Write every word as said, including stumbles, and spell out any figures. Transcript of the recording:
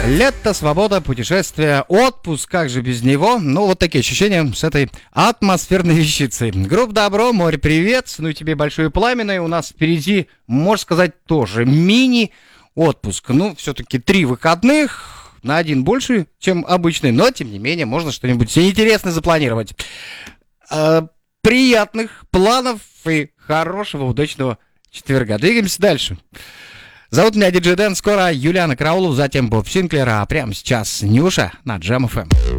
Лето, свобода, путешествие, отпуск, как же без него? Ну, вот такие ощущения с этой атмосферной вещицей. Группа «Добро», море, привет, ну и тебе большое пламенное. У нас впереди, можно сказать, тоже мини-отпуск. Ну, все-таки три выходных, на один больше, чем обычный, но, тем не менее, можно что-нибудь интересное запланировать. Э, приятных планов и хорошего, удачного четверга. Двигаемся дальше. Зовут меня Диджей Дэн, скоро Юлиана Караулова, затем Боб Синклер, а прямо сейчас Нюша на Джем эф эм.